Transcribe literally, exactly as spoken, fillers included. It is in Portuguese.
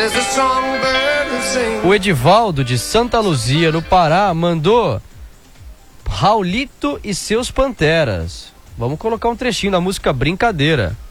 O Edivaldo de Santa Luzia, no Pará, mandou Raulito e seus Panteras. Vamos colocar um trechinho da música Brincadeira.